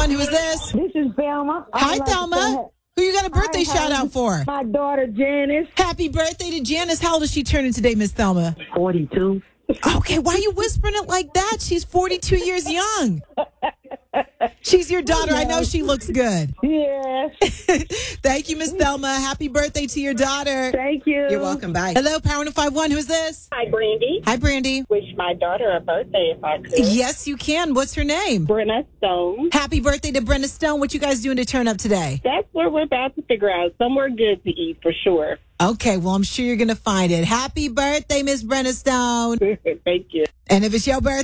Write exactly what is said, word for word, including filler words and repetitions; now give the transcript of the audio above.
one. Who is this? This is Thelma. I Hi, would like to Thelma. say- Who you got a birthday Hi, shout hi. out for? My daughter, Janice. Happy birthday to Janice. How old is she turning today, Miss Thelma? forty-two. Okay, why are you whispering it like that? She's forty-two years young. She's your daughter. I know she looks good. Yes. Thank you, Miss Thelma. Happy birthday to your daughter. Thank you. You're welcome. Bye. Hello, Power one oh five one. Who's this? Hi, Brandy. Hi, Brandy. Wish my daughter a birthday if I could. Yes, you can. What's her name? Brenna Stone. Happy birthday to Brenda Stone. What you guys doing to turn up today? That's what we're about to figure out. Somewhere good to eat for sure. Okay, well, I'm sure you're going to find it. Happy birthday, Miss Brenda Stone. Thank you. And if it's your birthday,